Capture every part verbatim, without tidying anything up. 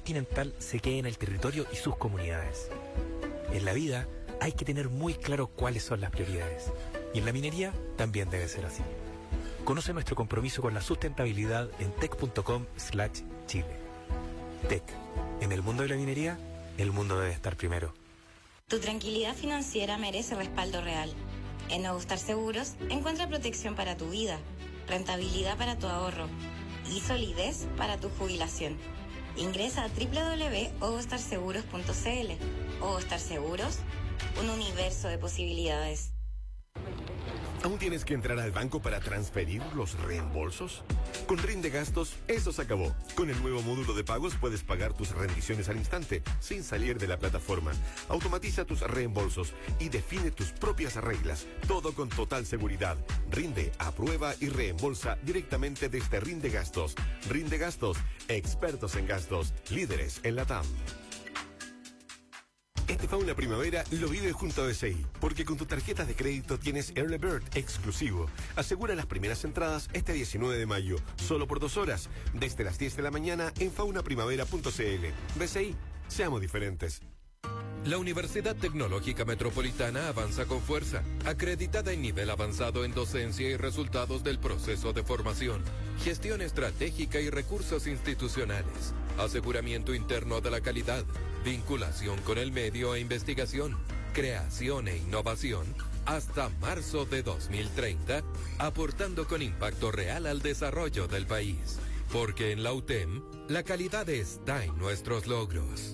continental se quede en el territorio y sus comunidades. En la vida hay que tener muy claro cuáles son las prioridades. Y en la minería también debe ser así. Conoce nuestro compromiso con la sustentabilidad en tec.com slash Chile. Tec. En el mundo de la minería, el mundo debe estar primero. Tu tranquilidad financiera merece respaldo real. En Nuevo Star Seguros encuentra protección para tu vida, rentabilidad para tu ahorro y solidez para tu jubilación. Ingresa a doble u doble u doble u punto ovostar seguros punto c l. Ovostar Seguros, un universo de posibilidades. ¿Aún tienes que entrar al banco para transferir los reembolsos? Con Rinde Gastos, eso se acabó. Con el nuevo módulo de pagos puedes pagar tus rendiciones al instante, sin salir de la plataforma. Automatiza tus reembolsos y define tus propias reglas. Todo con total seguridad. Rinde, aprueba y reembolsa directamente desde Rinde Gastos. Rinde Gastos, expertos en gastos, líderes en la T A M. Este Fauna Primavera lo vive junto a B C I, porque con tus tarjetas de crédito tienes Early Bird exclusivo. Asegura las primeras entradas este diecinueve de mayo, solo por dos horas, desde las diez de la mañana en fauna primavera punto c l. B C I, seamos diferentes. La Universidad Tecnológica Metropolitana avanza con fuerza, acreditada en nivel avanzado en docencia y resultados del proceso de formación, gestión estratégica y recursos institucionales, aseguramiento interno de la calidad, vinculación con el medio e investigación, creación e innovación, hasta marzo de dos mil treinta, aportando con impacto real al desarrollo del país. Porque en la U T E M, la calidad está en nuestros logros.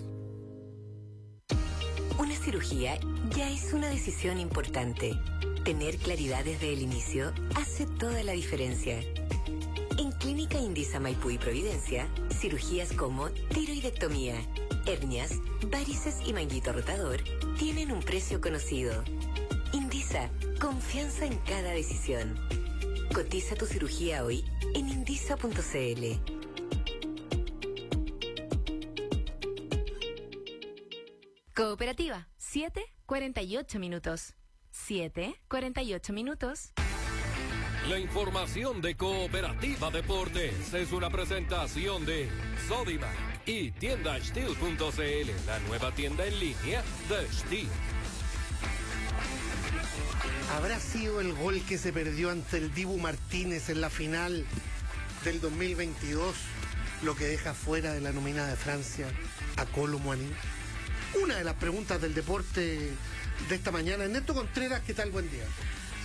Una cirugía ya es una decisión importante. Tener claridad desde el inicio hace toda la diferencia. En Clínica Indisa Maipú y Providencia, cirugías como tiroidectomía, hernias, varices y manguito rotador tienen un precio conocido. Indisa, confianza en cada decisión. Cotiza tu cirugía hoy en indisa punto c l. Cooperativa, siete cuarenta y ocho minutos. siete cuarenta y ocho minutos. La información de Cooperativa Deportes es una presentación de Sodimac y tienda steel punto c l, la nueva tienda en línea de Steel. ¿Habrá sido el gol que se perdió ante el Dibu Martínez en la final del dos mil veintidós lo que deja fuera de la nómina de Francia a Kolo Muani? Una de las preguntas del deporte de esta mañana. Ernesto Contreras, ¿qué tal? Buen día.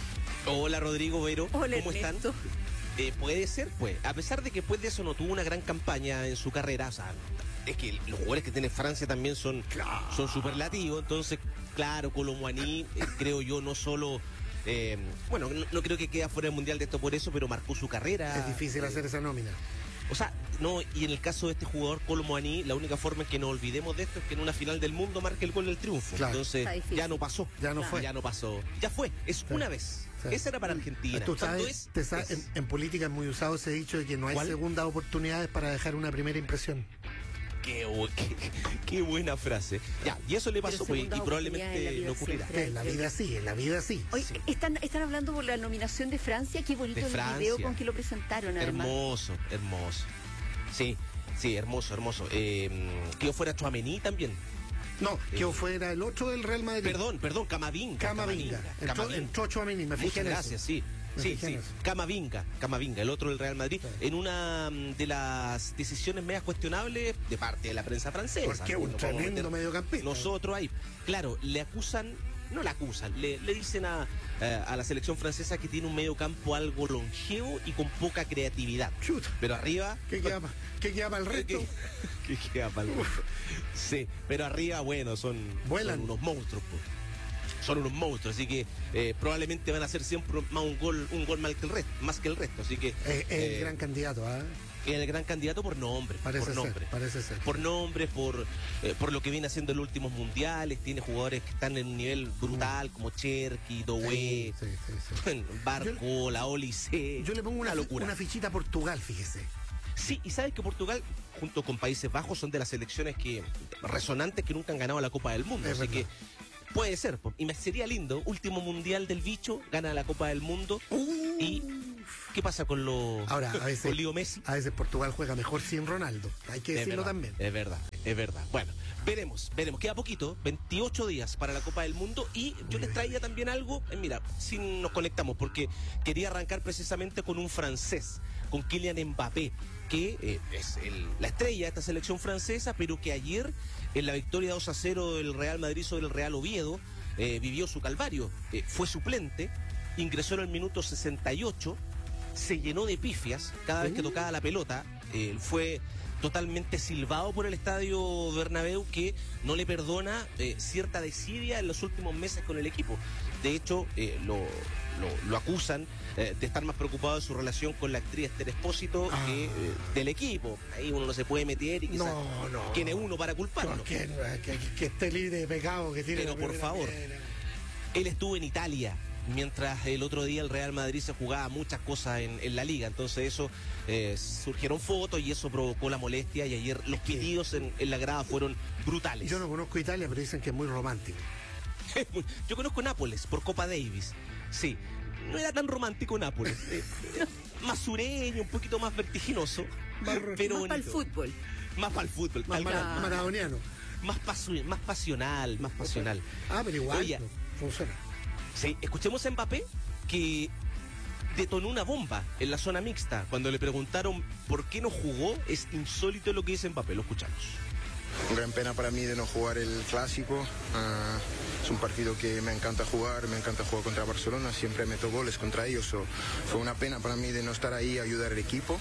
Hola Rodrigo, Vero, Hola, ¿cómo Ernesto. están? Eh, puede ser, pues, a pesar de que después de eso no tuvo una gran campaña en su carrera, o sea, es que los jugadores que tiene Francia también son, claro, son superlativos, entonces, claro, Kolo Muani, eh, creo yo, no solo... Eh, bueno, no, no creo que quede fuera del Mundial de esto por eso, pero marcó su carrera. Es difícil eh, hacer esa nómina. O sea, no, y en el caso de este jugador, Kolo Muani, la única forma en que nos olvidemos de esto es que en una final del mundo marque el gol del triunfo. Claro. Entonces, ya no pasó. Ya no claro. fue. Ya no pasó. Ya fue. Es sí. una vez. Sí. Esa era para Argentina. Tú sabes, es, te sabes, es. En, en política es muy usado ese dicho de que no hay ¿Cuál? segundas oportunidades para dejar una primera impresión. Qué, qué, qué buena frase. Ya, y eso le pasó pues, y probablemente no ocurrirá. En la vida sí, en la vida sí. Oye, sí. Están, están hablando por la nominación de Francia. Qué bonito el video con que lo presentaron, además. Hermoso, hermoso. Sí, sí, hermoso, hermoso. Eh, quedó fuera Tchouaméni también. No, quedó eh, fuera el otro del Real Madrid. Perdón, perdón, Camavinga. Camavinga. Camavinga. Entró Tchouaméni, me fijé en eso. Gracias, sí. Me sí, sí. Camavinga, Camavinga, el otro del Real Madrid, sí. En una de las decisiones medias cuestionables de parte de la prensa francesa. Porque un tremendo mediocampista. Nosotros ahí, claro, le acusan, no la acusan, le, le dicen a, a, a la selección francesa que tiene un mediocampo algo longevo y con poca creatividad. Chuta. Pero arriba... ¿Qué queda, ¿qué queda para el resto? ¿Qué, qué queda para el resto? Sí, pero arriba, bueno, son, son unos monstruos, pues. Son unos monstruos, así que eh, probablemente van a hacer siempre más un gol, un gol más que el resto, más que el resto, así que es eh, eh, el gran candidato, ¿ah? ¿eh? El gran candidato por nombre, parece por nombre, ser, parece ser. por nombre, por eh, por lo que viene haciendo en los últimos mundiales, tiene jugadores que están en un nivel brutal mm. como Cherki, Doué, sí, sí, sí, sí. Barco, la Olise. Yo le pongo una, locura. una fichita a Portugal, fíjese. Sí, y sabes que Portugal, junto con Países Bajos, son de las selecciones que resonantes que nunca han ganado la Copa del Mundo, es así verdad. que puede ser, y me sería lindo, último mundial del bicho, gana la Copa del Mundo. Uh, y ¿qué pasa con los Ahora, a veces, con Leo Messi? A veces Portugal juega mejor sin Ronaldo, hay que decirlo verdad, también. Es verdad. Es verdad. Bueno, veremos, veremos. Queda poquito, veintiocho días para la Copa del Mundo y yo les traía también algo, eh, mira, si nos conectamos, porque quería arrancar precisamente con un francés, con Kylian Mbappé, que eh, es el, la estrella de esta selección francesa, pero que ayer en la victoria dos a cero del Real Madrid sobre el Real Oviedo eh, vivió su calvario. Eh, fue suplente, ingresó en el minuto sesenta y ocho, se llenó de pifias cada vez que tocaba la pelota, eh, fue totalmente silbado por el estadio Bernabéu, que no le perdona eh, cierta desidia en los últimos meses con el equipo. De hecho, eh, lo, lo, lo acusan eh, de estar más preocupado de su relación con la actriz Esther Expósito ah. que eh, del equipo. Ahí uno no se puede meter y quizás no, no, quién es uno para culparlo. No, que, que, que esté libre de pecado, que tiene. Pero por favor, él estuvo en Italia mientras el otro día el Real Madrid se jugaba muchas cosas en, en la liga, entonces eso eh, surgieron fotos y eso provocó la molestia y ayer los pedidos en, en la grada fueron brutales. Yo no conozco Italia, pero dicen que es muy romántico. Yo conozco Nápoles por Copa Davis, sí, no era tan romántico Nápoles, eh, más sureño, un poquito más vertiginoso, más, pero más para el fútbol. Más para el fútbol, más mara, maradoniano. Más, pasu, más pasional, más pasional. Ah, pero igual Oye, funciona. Sí, escuchemos a Mbappé, que detonó una bomba en la zona mixta. Cuando le preguntaron por qué no jugó, es insólito lo que dice Mbappé. Lo escuchamos. Gran pena para mí de no jugar el Clásico. Uh, es un partido que me encanta jugar, me encanta jugar contra Barcelona, siempre meto goles contra ellos. So, fue una pena para mí de no estar ahí a ayudar al equipo.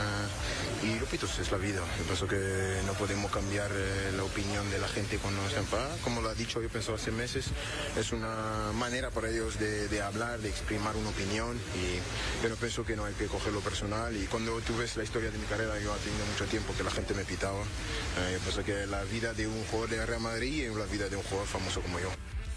Uh, y repito, es la vida. Yo pienso que no podemos cambiar eh, la opinión de la gente cuando se enfada. Como lo ha dicho, yo pienso hace meses, es una manera para ellos de, de hablar, de exprimir una opinión. Y yo no pienso que no hay que cogerlo personal. Y cuando tú ves la historia de mi carrera, yo he tenido mucho tiempo que la gente me pitaba. Uh, yo pienso que la vida de un jugador de Real Madrid y la vida de un jugador famoso como yo.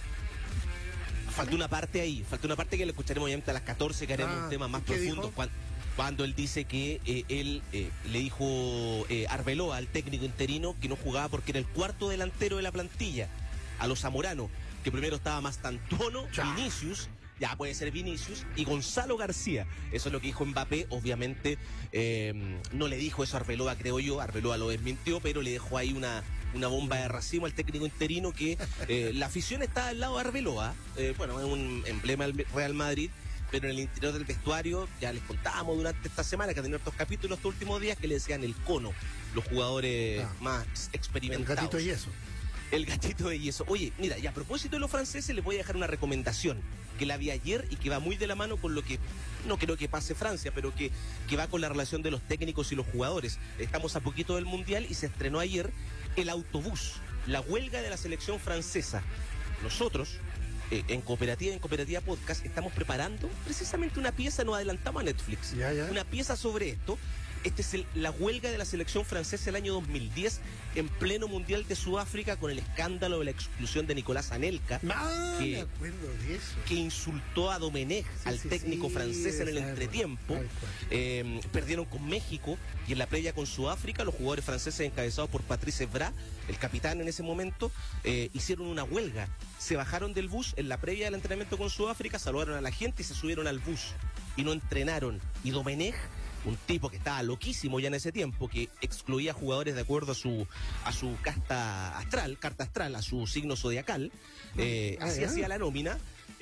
Falta una parte ahí, falta una parte que le escucharemos obviamente a las catorce, que haremos ah, un tema más profundo. Cuando, cuando él dice que eh, él eh, le dijo eh, Arbeloa, al técnico interino, que no jugaba porque era el cuarto delantero de la plantilla. A los Zamorano, que primero estaba más Tantono, Vinicius, ya puede ser Vinicius, y Gonzalo García. Eso es lo que dijo Mbappé. Obviamente eh, no le dijo eso a Arbeloa, creo yo. Arbeloa lo desmintió, pero le dejó ahí una, una bomba de racimo al técnico interino, que eh, la afición está al lado de Arbeloa. Eh, bueno, es un emblema del Real Madrid, pero en el interior del vestuario, ya les contábamos durante esta semana, que ha tenido estos capítulos estos últimos días, que le decían el cono, los jugadores ah, más experimentados. El gatito de yeso. El gatito de yeso. Oye, mira, y a propósito de los franceses, les voy a dejar una recomendación que la vi ayer y que va muy de la mano con lo que no creo que pase Francia, pero que, que va con la relación de los técnicos y los jugadores. Estamos a poquito del Mundial y se estrenó ayer el autobús, la huelga de la selección francesa. Nosotros, eh, en Cooperativa, en Cooperativa Podcast, estamos preparando precisamente una pieza, nos adelantamos a Netflix, ya, ya. una pieza sobre esto. Este es el, la huelga de la selección francesa el año dos mil diez, en pleno Mundial de Sudáfrica, con el escándalo de la exclusión de Nicolás Anelka, ah, que, me acuerdo de eso. que insultó a Domenech, sí, al sí, técnico sí, francés, en el entretiempo. Eh, perdieron con México, y en la previa con Sudáfrica, los jugadores franceses encabezados por Patrice Evra, el capitán en ese momento, eh, hicieron una huelga. Se bajaron del bus en la previa del entrenamiento con Sudáfrica, saludaron a la gente y se subieron al bus. Y no entrenaron. Y Domenech, un tipo que estaba loquísimo ya en ese tiempo, que excluía jugadores de acuerdo a su a su casta astral, carta astral, a su signo zodiacal, eh, ah, así ah. hacía la nómina,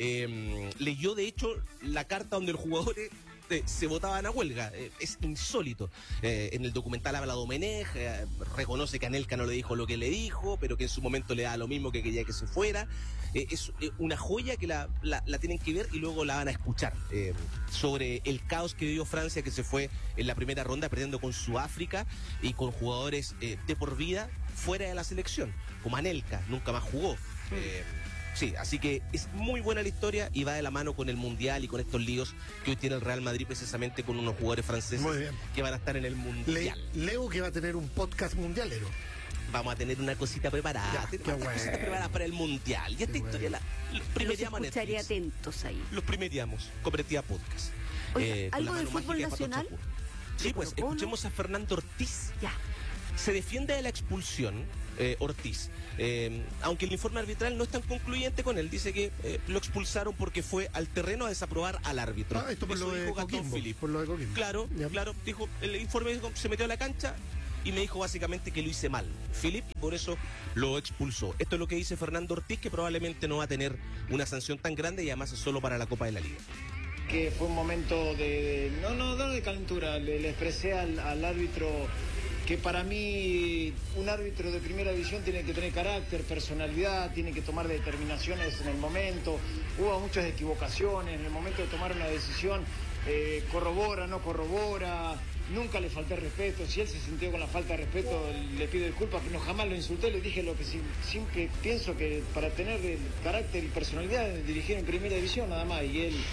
eh, leyó de hecho la carta donde los jugadores eh, se votaban a huelga. Eh, es insólito. Eh, en el documental habla Domenech, eh, reconoce que Anelka no le dijo lo que le dijo, pero que en su momento le da lo mismo, que quería que se fuera. Eh, es eh, una joya que la, la, la tienen que ver y luego la van a escuchar, eh, sobre el caos que vivió Francia, que se fue en la primera ronda perdiendo con Sudáfrica y con jugadores eh, de por vida fuera de la selección, como Anelka, nunca más jugó. Eh, sí, así que es muy buena la historia y va de la mano con el Mundial y con estos líos que hoy tiene el Real Madrid, precisamente con unos jugadores franceses que van a estar en el Mundial. Le, leo que va a tener un podcast mundialero. Vamos a tener una cosita preparada, ya, una bueno. cosita preparada para el Mundial. Y esta historia bueno. la los primeriamos Los escucharé atentos ahí. Los primeriamos, Cooperativa Podcast. Oye, eh, ¿algo del fútbol nacional? Sí, pues escuchemos a Fernando Ortiz. Ya. Se defiende de la expulsión, eh, Ortiz, eh, aunque el informe arbitral no es tan concluyente con él. Dice que eh, lo expulsaron porque fue al terreno a desaprobar al árbitro. Ah, esto por Eso lo, de dijo Coquimbo, por lo de Coquimbo. Claro, ya. claro, dijo, el informe se metió a la cancha y me dijo básicamente que lo hice mal, Philip, y por eso lo expulsó. Esto es lo que dice Fernando Ortiz, que probablemente no va a tener una sanción tan grande y además es solo para la Copa de la Liga. Que fue un momento de, no, no, no de calentura, le, le expresé al, al árbitro que para mí un árbitro de primera división tiene que tener carácter, personalidad, tiene que tomar determinaciones en el momento. Hubo muchas equivocaciones en el momento de tomar una decisión, eh, corrobora, no corrobora, nunca le falté respeto. Si él se sintió con la falta de respeto, le pido disculpas, pero no, jamás lo insulté, le dije lo que siempre pienso, que para tener el carácter y personalidad de dirigir en primera división nada más, y él...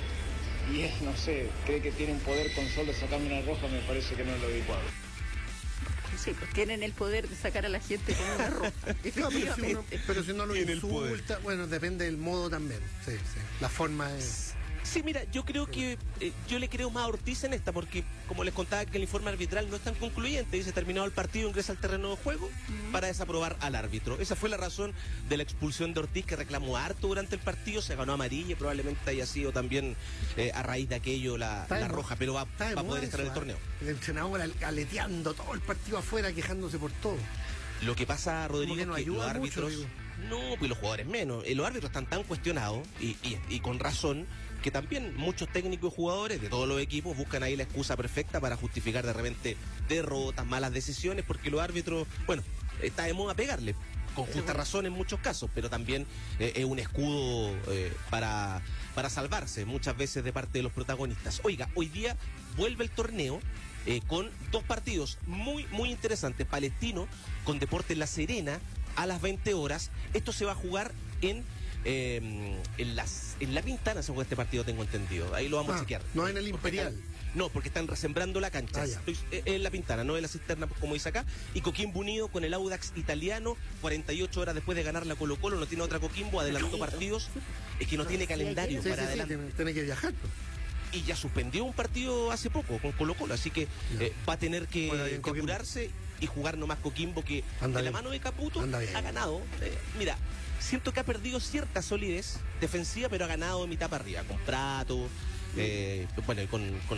Y él, no sé, cree que tiene un poder con solo sacarme una roja, me parece que no es lo adecuado. Sí, pues tienen el poder de sacar a la gente con una roja. No, pero, si uno, pero si no lo insulta, bueno, depende del modo también. Sí, sí. La forma es... Sí, mira, yo creo que eh, yo le creo más a Ortiz en esta, porque como les contaba que el informe arbitral no es tan concluyente, dice terminado el partido, ingresa al terreno de juego uh-huh. para desaprobar al árbitro. Esa fue la razón de la expulsión de Ortiz, que reclamó harto durante el partido, se ganó amarilla y probablemente haya sido también eh, a raíz de aquello la, la roja, pero va, va a poder estar en el torneo. El entrenador aleteando todo el partido afuera, quejándose por todo. Lo que pasa, Rodrigo, que no es que los árbitros... Mucho, no, pues los jugadores menos. Los árbitros están tan cuestionados, y, y, y con razón, que también muchos técnicos y jugadores de todos los equipos buscan ahí la excusa perfecta para justificar de repente derrotas, malas decisiones, porque los árbitros, bueno, está de moda pegarle, con justa razón en muchos casos, pero también eh, es un escudo eh, para, para salvarse muchas veces de parte de los protagonistas. Oiga, hoy día vuelve el torneo eh, con dos partidos muy, muy interesantes. Palestino con Deportes La Serena a las veinte horas. Esto se va a jugar en... Eh, en, las, en La Pintana se juega este partido, tengo entendido. Ahí lo vamos ah, a chequear. No en el Imperial. Están, no, porque están resembrando la cancha. Ah, Estoy, eh, en La Pintana, no en la cisterna, como dice acá. Y Coquimbo Unido con el Audax italiano, cuarenta y ocho horas después de ganar la Colo Colo, no tiene otra Coquimbo, adelantó partidos. Es que no tiene calendario sí, para sí, adelante. Sí, tiene que viajar. Y ya suspendió un partido hace poco con Colo Colo, así que eh, va a tener que, bueno, que apurarse y jugar nomás Coquimbo, que anda de bien. La mano de Caputo ha ganado. Eh, mira, siento que ha perdido cierta solidez defensiva, pero ha ganado de mitad para arriba, con Prato, eh, bueno, con, con,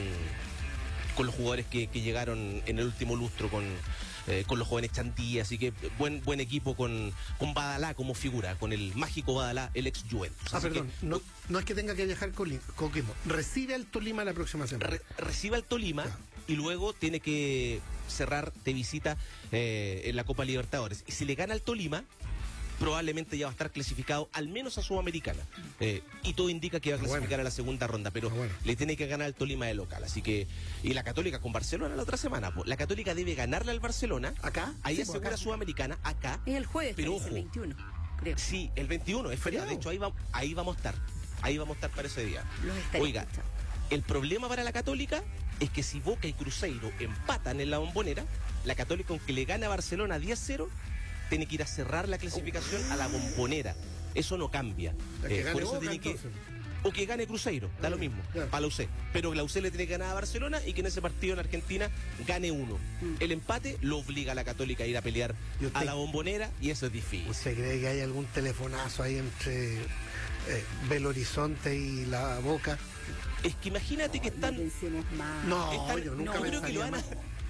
con los jugadores que, que llegaron en el último lustro, con, eh, con los jóvenes Chantí, así que buen buen equipo con, con Badalá como figura, con el mágico Badalá, el ex Juventus. Ah, perdón, que, no, no es que tenga que viajar con Coquimbo, recibe al Tolima la próxima semana. Re, recibe al Tolima ah. y luego tiene que cerrar de visita eh, en la Copa Libertadores. Y si le gana al Tolima, probablemente ya va a estar clasificado al menos a Sudamericana. Eh, y todo indica que va a clasificar bueno. a la segunda ronda, pero bueno. le tiene que ganar al Tolima de local. Así que, y la Católica con Barcelona la otra semana. La Católica debe ganarle al Barcelona. ¿Acá? Ahí sí, asegura acá. Sudamericana, acá. Es el jueves, pero ojo, el veintiuno, creo. Sí, el veintiuno, es feriado. De hecho, ahí, va, ahí vamos a estar. Ahí vamos a estar para ese día. Oiga, escuchando. El problema para la Católica es que si Boca y Cruzeiro empatan en la Bombonera, la Católica, aunque le gana a Barcelona diez cero, tiene que ir a cerrar la clasificación a la Bombonera. Eso no cambia. Eh, por eso Boca, tiene que... entonces. O que gane Cruzeiro, da lo mismo, yeah. para la U C. Pero la U C le tiene que ganar a Barcelona y que en ese partido en Argentina gane uno. Mm. El empate lo obliga a la Católica a ir a pelear usted, a la Bombonera y eso es difícil. ¿Usted cree que hay algún telefonazo ahí entre eh, Belo Horizonte y la Boca? Es que imagínate que están... No, están, yo nunca no, yo creo que lo van a...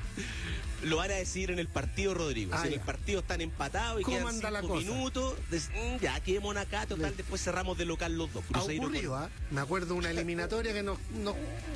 Lo van a decir en el partido, Rodrigo. Ah, si en el partido están empatados y quedan cinco minutos, des, ya quedémonos acá, total, Le... después cerramos de local los dos. Ha ocurrido, con... ¿eh? Me acuerdo de una eliminatoria que nos, nos,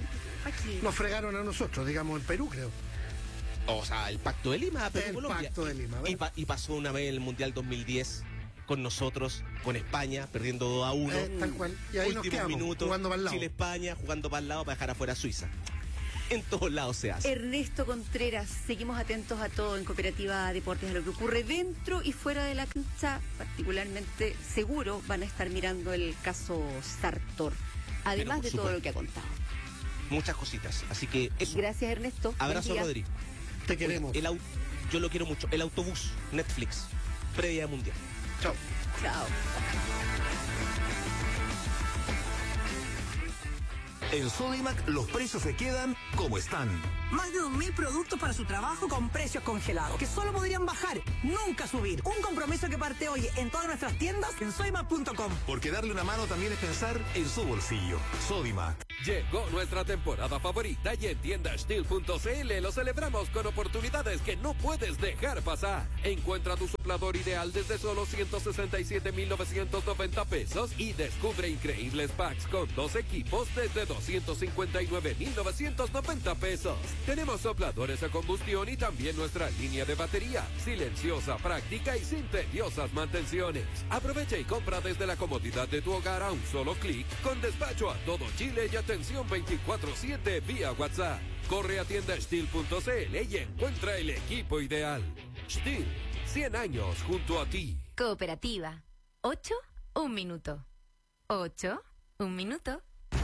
nos fregaron a nosotros, digamos, en Perú, creo. O sea, el Pacto de Lima, Perú, el Colombia. Pacto de Lima, y, y pasó una vez en el Mundial dos mil diez con nosotros, con España, perdiendo dos a uno. Eh, tal cual. Y ahí últimos nos quedamos, minutos, jugando para el lado. Chile-España, jugando para el lado para dejar afuera a Suiza. En todos lados se hace. Ernesto Contreras, seguimos atentos a todo en Cooperativa Deportes, a lo que ocurre dentro y fuera de la cancha. Particularmente, seguro van a estar mirando el caso Sartor, además de todo lo que ha contado. Muchas cositas, así que eso. Gracias, Ernesto. Abrazo, Rodrigo. Te queremos. El au- yo lo quiero mucho. El autobús, Netflix, previa mundial. Chao. Chao. En Sodimac los precios se quedan como están. Más de dos mil productos para su trabajo con precios congelados, que solo podrían bajar, nunca subir. Un compromiso que parte hoy en todas nuestras tiendas en sodimac punto com. Porque darle una mano también es pensar en su bolsillo. Sodimac. Llegó nuestra temporada favorita y en tienda steel punto c l lo celebramos con oportunidades que no puedes dejar pasar. Encuentra tu soplador ideal desde solo ciento sesenta y siete mil novecientos noventa pesos y descubre increíbles packs con dos equipos desde doscientos cincuenta y nueve mil novecientos noventa pesos. Tenemos sopladores a combustión y también nuestra línea de batería, silenciosa, práctica y sin tediosas mantenciones. Aprovecha y compra desde la comodidad de tu hogar a un solo clic, con despacho a todo Chile y atención veinticuatro siete vía WhatsApp. Corre a tienda steel punto c l y encuentra el equipo ideal. Steel, cien años junto a ti. Cooperativa. ocho, un minuto. ocho, un minuto.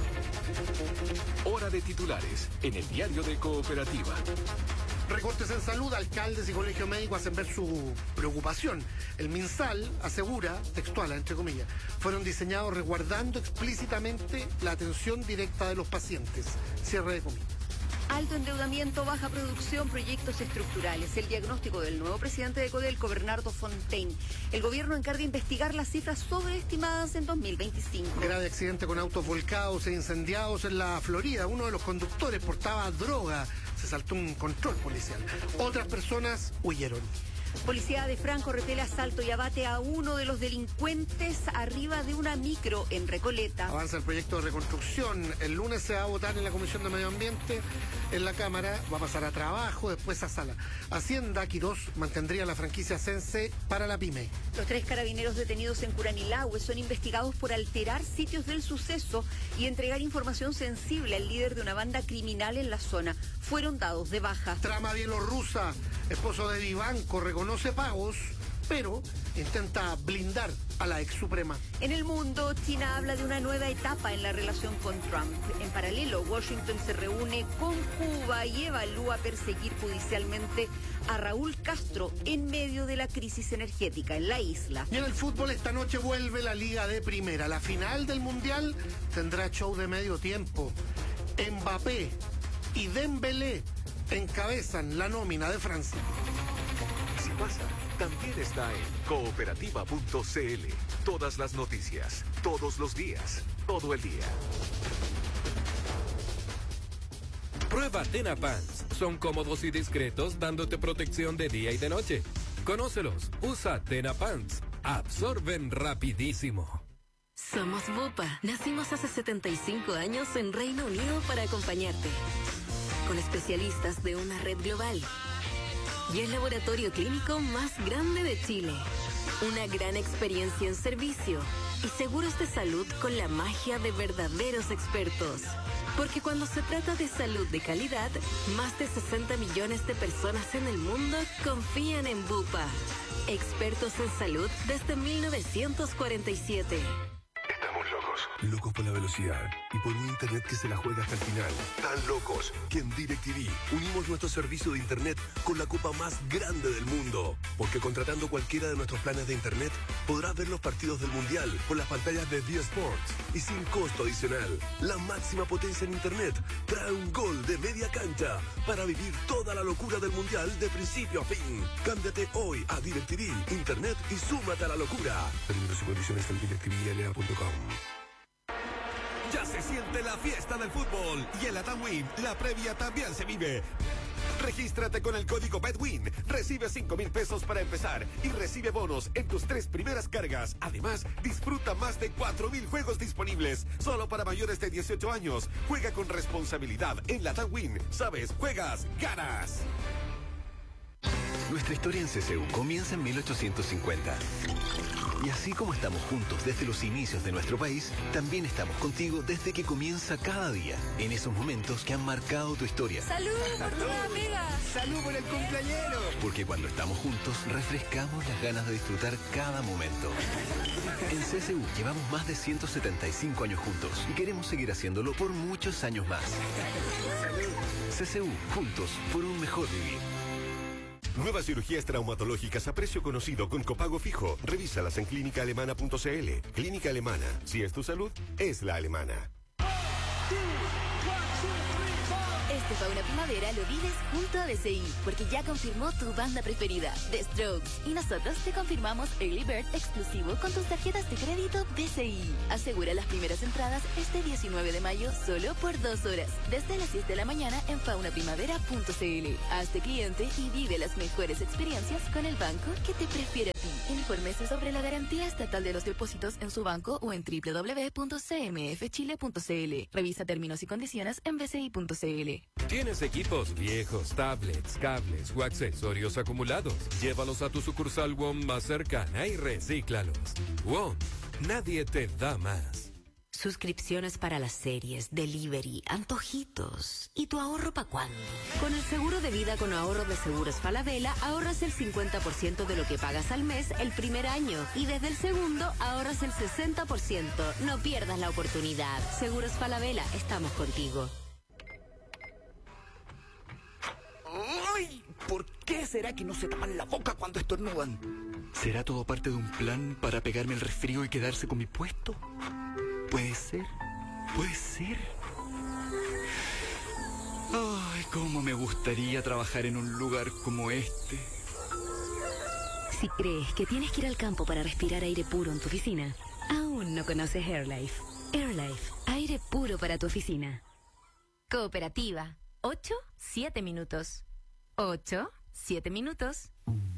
Hora de titulares en el diario de Cooperativa. Recortes en salud, alcaldes y colegio médico hacen ver su preocupación. El MinSal asegura, textual, entre comillas, fueron diseñados resguardando explícitamente la atención directa de los pacientes. Cierre de comillas. Alto endeudamiento, baja producción, proyectos estructurales. El diagnóstico del nuevo presidente de Codelco, Bernardo Fontaine. El gobierno encarga investigar las cifras sobreestimadas en dos mil veinticinco. Grave accidente con autos volcados e incendiados en la Florida. Uno de los conductores portaba droga. Se saltó un control policial. Otras personas huyeron. Policía de Franco repele asalto y abate a uno de los delincuentes arriba de una micro en Recoleta. Avanza el proyecto de reconstrucción. El lunes se va a votar en la Comisión de Medio Ambiente. En la Cámara va a pasar a trabajo, después a sala. Hacienda, Quirós mantendría la franquicia Sense para la pyme. Los tres carabineros detenidos en Curanilahue son investigados por alterar sitios del suceso y entregar información sensible al líder de una banda criminal en la zona. Fueron dados de baja. Trama bielorrusa. Esposo de Vivanco reconoce pagos, pero intenta blindar a la ex suprema. En el mundo, China habla de una nueva etapa en la relación con Trump. En paralelo, Washington se reúne con Cuba y evalúa perseguir judicialmente a Raúl Castro en medio de la crisis energética en la isla. Y en el fútbol esta noche vuelve la Liga de Primera. La final del Mundial tendrá show de medio tiempo. Mbappé y Dembélé encabezan la nómina de Francia. Si pasa, también está en cooperativa punto c l. Todas las noticias, todos los días, todo el día. Prueba Tena Pants. Son cómodos y discretos, dándote protección de día y de noche. Conócelos. Usa Tena Pants. Absorben rapidísimo. Somos Bupa. Nacimos hace setenta y cinco años en Reino Unido para acompañarte. Con especialistas de una red global. Y el laboratorio clínico más grande de Chile. Una gran experiencia en servicio. Y seguros de salud con la magia de verdaderos expertos. Porque cuando se trata de salud de calidad, más de sesenta millones de personas en el mundo confían en Bupa. Expertos en salud desde mil novecientos cuarenta y siete. Estamos locos. Locos por la velocidad y por un internet que se la juega hasta el final. Tan locos que en DirecTV unimos nuestro servicio de internet con la copa más grande del mundo. Porque contratando cualquiera de nuestros planes de internet, podrás ver los partidos del Mundial por las pantallas de D Sports y sin costo adicional. La máxima potencia en internet trae un gol de media cancha para vivir toda la locura del Mundial de principio a fin. Cámbiate hoy a DirecTV, internet y súmate a la locura. Términos y condiciones en directivl a punto com. Ya se siente la fiesta del fútbol y en la TAMWIN la previa también se vive. Regístrate con el código BETWIN, recibe cinco mil pesos para empezar y recibe bonos en tus tres primeras cargas. Además, disfruta más de cuatro mil juegos disponibles, solo para mayores de dieciocho años. Juega con responsabilidad en la TAMWIN. Sabes, juegas, ganas. Nuestra historia en C C U comienza en mil ochocientos cincuenta. Y así como estamos juntos desde los inicios de nuestro país, también estamos contigo desde que comienza cada día, en esos momentos que han marcado tu historia. ¡Salud por tu amiga! ¡Salud por el cumpleañero! Porque cuando estamos juntos, refrescamos las ganas de disfrutar cada momento. En C C U llevamos más de ciento setenta y cinco años juntos y queremos seguir haciéndolo por muchos años más. C C U, juntos por un mejor vivir. Nuevas cirugías traumatológicas a precio conocido con copago fijo. Revísalas en clínica alemana punto c l. Clínica Alemana. Si es tu salud, es la alemana. Este Fauna Primavera lo vives junto a B C I, porque ya confirmó tu banda preferida, The Strokes. Y nosotros te confirmamos Early Bird exclusivo con tus tarjetas de crédito B C I. Asegura las primeras entradas este diecinueve de mayo solo por dos horas, desde las diez de la mañana en fauna primavera punto c l. Hazte cliente y vive las mejores experiencias con el banco que te prefiere a ti. Infórmese sobre la garantía estatal de los depósitos en su banco o en doble u doble u doble u punto c m f chile punto c l. Revisa términos y condiciones en b c i punto c l. ¿Tienes equipos viejos, tablets, cables o accesorios acumulados? Llévalos a tu sucursal W O M más cercana y recíclalos. W O M, nadie te da más. Suscripciones para las series, delivery, antojitos. ¿Y tu ahorro para cuándo? Con el seguro de vida con ahorro de Seguros Falabella ahorras el cincuenta por ciento de lo que pagas al mes el primer año. Y desde el segundo ahorras el sesenta por ciento. No pierdas la oportunidad. Seguros Falabella, estamos contigo. ¡Ay! ¿Por qué será que no se tapan la boca cuando estornudan? ¿Será todo parte de un plan para pegarme el resfrío y quedarse con mi puesto? Puede ser, puede ser. Ay, cómo me gustaría trabajar en un lugar como este. Si crees que tienes que ir al campo para respirar aire puro en tu oficina, aún no conoces AirLife. AirLife, aire puro para tu oficina. Cooperativa. ocho, siete minutos. ocho, siete minutos.